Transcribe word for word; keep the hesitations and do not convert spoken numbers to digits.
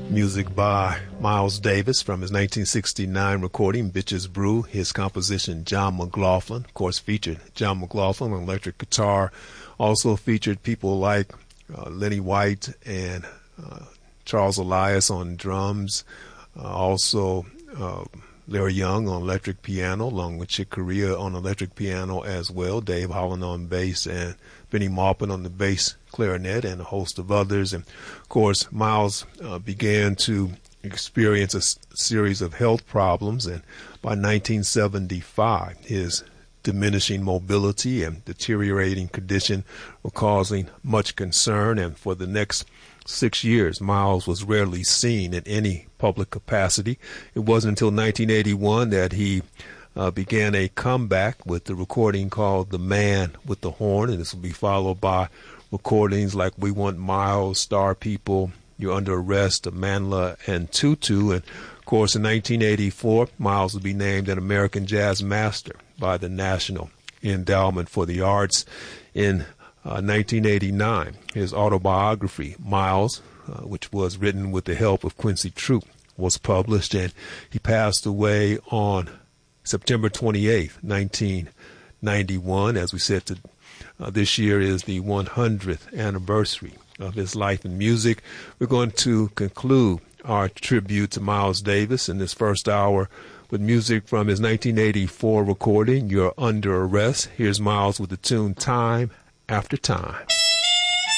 Music by Miles Davis from his nineteen sixty-nine recording, Bitches Brew. His composition, John McLaughlin, of course, featured John McLaughlin on electric guitar. Also featured people like uh, Lenny White and uh, Charles Elias on drums. Uh, also, uh, Larry Young on electric piano, along with Chick Corea on electric piano as well. Dave Holland on bass, and Benny Maupin on the bass clarinet, and a host of others. And of course, Miles uh, began to experience a s- series of health problems, and by nineteen seventy-five, his diminishing mobility and deteriorating condition were causing much concern. And for the next six years, Miles was rarely seen in any public capacity. It wasn't until nineteen eighty-one that he uh, began a comeback with the recording called The Man with the Horn, and this will be followed by recordings like We Want Miles, Star People, You're Under Arrest, Manla, and Tutu. And of course, in nineteen eighty-four, Miles will be named an American Jazz Master by the National Endowment for the Arts. In uh, nineteen eighty-nine, his autobiography, Miles, uh, which was written with the help of Quincy Troupe, was published, and he passed away on September twenty-eighth, nineteen ninety-one. As we said, to, uh, this year is the one hundredth anniversary of his life in music. We're going to conclude our tribute to Miles Davis in this first hour with music from his nineteen eighty-four recording, You're Under Arrest. Here's Miles with the tune Time After Time.